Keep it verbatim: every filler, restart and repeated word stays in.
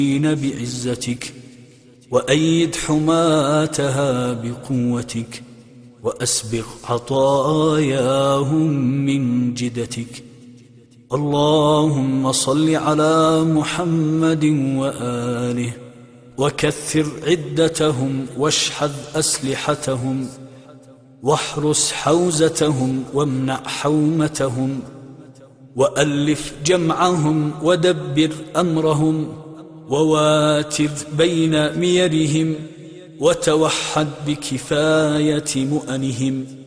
بعزتك، وأيد حماتها بقوتك، وأسبغ عطاياهم من جدتك. اللهم صل على محمد وآله، وكثر عدتهم، واشحذ أسلحتهم، واحرس حوزتهم، وامنع حومتهم، وألف جمعهم، ودبر أمرهم، وواتر بين ميرهم، وتوحد بكفاية مؤنهم.